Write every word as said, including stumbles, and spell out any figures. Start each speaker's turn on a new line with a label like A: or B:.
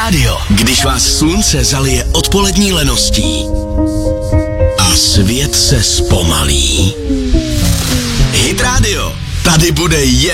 A: Radio, když vás slunce zalije odpolední leností a svět se zpomalí. Hit Radio, tady bude jen